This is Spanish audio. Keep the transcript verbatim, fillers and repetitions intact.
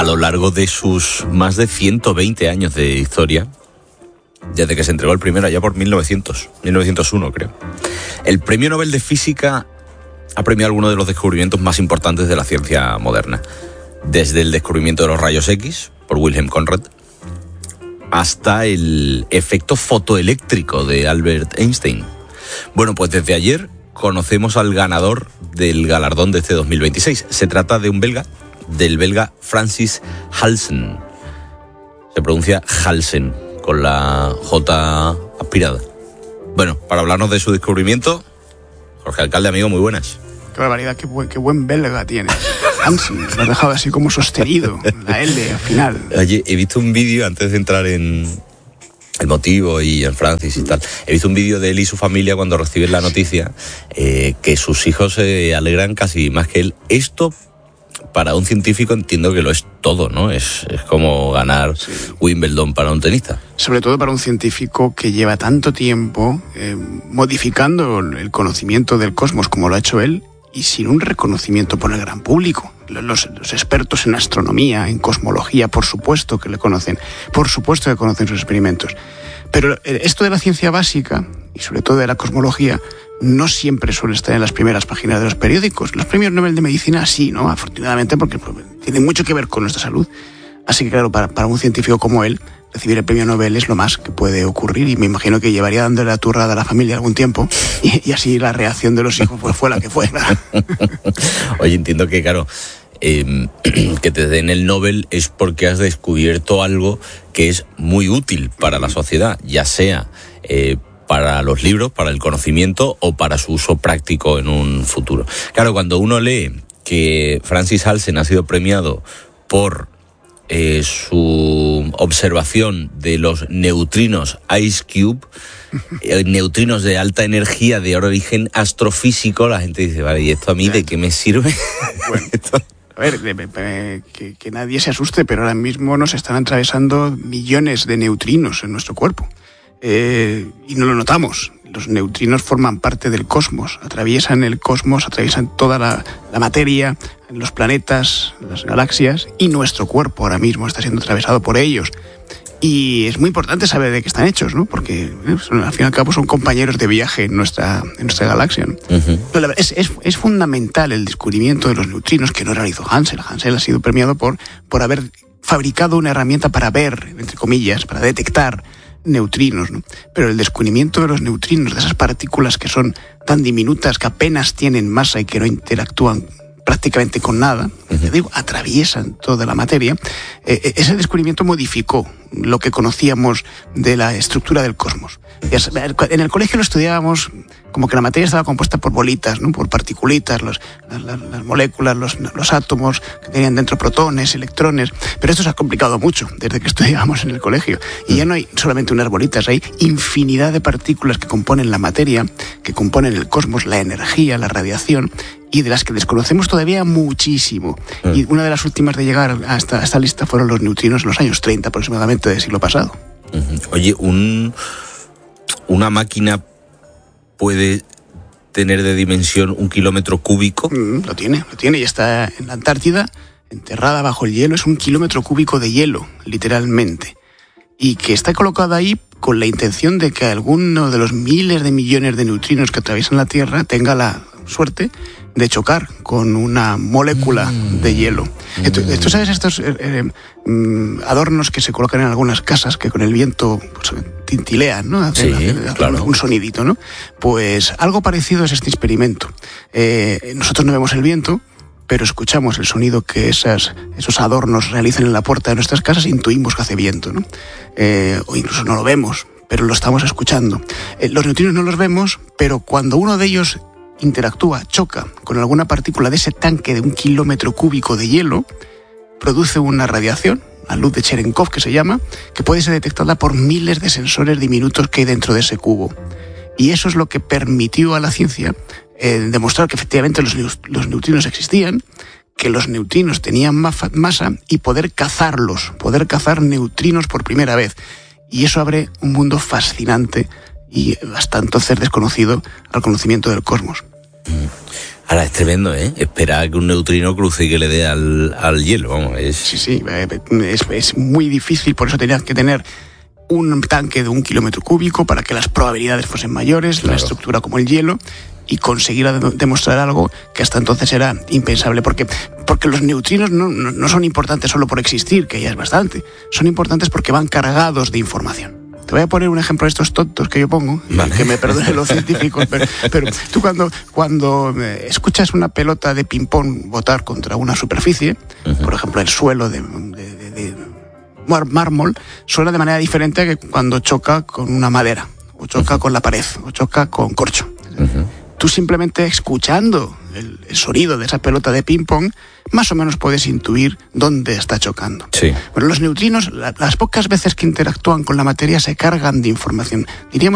a lo largo de sus más de ciento veinte años de historia, desde que se entregó el primero, allá por mil novecientos, mil novecientos uno creo. El Premio Nobel de Física ha premiado algunos de los descubrimientos más importantes de la ciencia moderna, desde el descubrimiento de los rayos X por Wilhelm Conrad hasta el efecto fotoeléctrico de Albert Einstein. Bueno, pues desde ayer conocemos al ganador del galardón de este dos mil veintiséis. Se trata de un belga, del belga Francis Halsen. Se pronuncia Halsen, con la J aspirada. Bueno, para hablarnos de su descubrimiento, Jorge Alcalde, amigo, muy buenas. Qué barbaridad, qué buen, qué buen belga tiene. Hansen, lo has dejado así como sostenido, la L al final. Oye, he visto un vídeo, antes de entrar en el motivo y en Francis y tal, he visto un vídeo de él y su familia cuando reciben la noticia, eh, que sus hijos se alegran casi más que él. Esto, para un científico, entiendo que lo es todo, ¿no? Es, es como ganar sí. Wimbledon para un tenista. Sobre todo para un científico que lleva tanto tiempo eh, modificando el conocimiento del cosmos como lo ha hecho él, y sin un reconocimiento por el gran público. Los, los expertos en astronomía, en cosmología, por supuesto que le conocen, por supuesto que conocen sus experimentos. Pero esto de la ciencia básica, y sobre todo de la cosmología, no siempre suele estar en las primeras páginas de los periódicos. Los premios Nobel de Medicina sí, ¿no? Afortunadamente, porque tienen mucho que ver con nuestra salud. Así que claro, para, para un científico como él, recibir el premio Nobel es lo más que puede ocurrir, y me imagino que llevaría dándole la turrada a la familia algún tiempo, y, y así la reacción de los hijos fue, fue la que fue. Oye, entiendo que, claro, eh, que te den el Nobel es porque has descubierto algo que es muy útil para la sociedad, ya sea eh, para los libros, para el conocimiento o para su uso práctico en un futuro. Claro, cuando uno lee que Francis Halsen ha sido premiado por Eh, su observación de los neutrinos Ice Cube, eh, neutrinos de alta energía de origen astrofísico, la gente dice, vale, ¿y esto a mí de qué me sirve? Bueno, a ver, eh, que, que nadie se asuste, pero ahora mismo nos están atravesando millones de neutrinos en nuestro cuerpo, eh, y no lo notamos. Los neutrinos forman parte del cosmos, atraviesan el cosmos, atraviesan toda la, la materia, los planetas, las galaxias, y nuestro cuerpo ahora mismo está siendo atravesado por ellos. Y es muy importante saber de qué están hechos, ¿no? Porque eh, son, al fin y al cabo son compañeros de viaje en nuestra, en nuestra galaxia, ¿no? Uh-huh. Pero es, es, es fundamental el descubrimiento de los neutrinos, que no realizó Hansen. Hansen ha sido premiado por, por haber fabricado una herramienta para ver, entre comillas, para detectar neutrinos, ¿no? Pero el descubrimiento de los neutrinos, de esas partículas que son tan diminutas, que apenas tienen masa y que no interactúan prácticamente con nada, uh-huh. te digo, atraviesan toda la materia, eh, ese descubrimiento modificó lo que conocíamos de la estructura del cosmos. En el colegio lo estudiábamos como que la materia estaba compuesta por bolitas, ¿no? Por particulitas, los, las, las moléculas, los, los átomos que tenían dentro protones, electrones, pero esto se ha complicado mucho desde que estudiábamos en el colegio, y ya no hay solamente unas bolitas, hay infinidad de partículas que componen la materia, que componen el cosmos, la energía, la radiación, y de las que desconocemos todavía muchísimo. Mm. Y una de las últimas de llegar a esta, a esta lista fueron los neutrinos en los años treinta aproximadamente del siglo pasado. Uh-huh. Oye, un, una máquina puede tener de dimensión un kilómetro cúbico. Mm, lo tiene, lo tiene, y está en la Antártida, enterrada bajo el hielo. Es un kilómetro cúbico de hielo, literalmente. Y que está colocada ahí con la intención de que alguno de los miles de millones de neutrinos que atraviesan la Tierra tenga la suerte de chocar con una molécula mm. de hielo. Mm. Esto, ¿tú sabes estos eh, eh, adornos que se colocan en algunas casas que con el viento pues, tintilean, ¿no? Hacen, sí, hacen, claro. Un sonidito, ¿no? Pues algo parecido es este experimento. Eh, nosotros no vemos el viento, pero escuchamos el sonido que esas, esos adornos realizan en la puerta de nuestras casas e intuimos que hace viento, ¿no? Eh, o incluso no lo vemos, pero lo estamos escuchando. Eh, los neutrinos no los vemos, pero cuando uno de ellos interactúa, choca con alguna partícula de ese tanque de un kilómetro cúbico de hielo, produce una radiación, la luz de Cherenkov que se llama, que puede ser detectada por miles de sensores diminutos que hay dentro de ese cubo. Y eso es lo que permitió a la ciencia eh, demostrar que efectivamente los, los neutrinos existían, que los neutrinos tenían masa y poder cazarlos, poder cazar neutrinos por primera vez. Y eso abre un mundo fascinante y hasta entonces desconocido al conocimiento del cosmos. Ahora, es tremendo, ¿eh? Esperar que un neutrino cruce y que le dé al, al hielo, vamos, es... Sí, sí, es, es muy difícil, por eso tenías que tener un tanque de un kilómetro cúbico para que las probabilidades fuesen mayores, claro. La estructura como el hielo, y conseguir demostrar algo que hasta entonces era impensable, porque, porque los neutrinos no, no, no son importantes solo por existir, que ya es bastante, son importantes porque van cargados de información. Te voy a poner un ejemplo de estos tontos que yo pongo, vale. Que me perdonen los científicos, pero, pero tú cuando, cuando escuchas una pelota de ping-pong botar contra una superficie, uh-huh. Por ejemplo el suelo de, de, de, de mármol, suena de manera diferente a que cuando choca con una madera, o choca uh-huh. con la pared, o choca con corcho. Uh-huh. Tú simplemente escuchando el, el sonido de esa pelota de ping-pong, más o menos puedes intuir dónde está chocando. Sí. Bueno, los neutrinos, la, las pocas veces que interactúan con la materia, se cargan de información. Diríamos